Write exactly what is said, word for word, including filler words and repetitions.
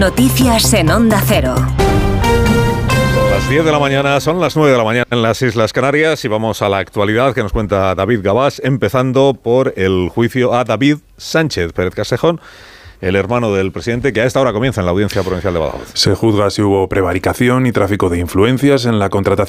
Noticias en Onda Cero. Las diez de la mañana, son las nueve de la mañana en las Islas Canarias y vamos a la actualidad que nos cuenta David Gabás, empezando por el juicio a David Sánchez Pérez Castejón, el hermano del presidente, que a esta hora comienza en la Audiencia Provincial de Badajoz. Se juzga si hubo prevaricación y tráfico de influencias en la contratación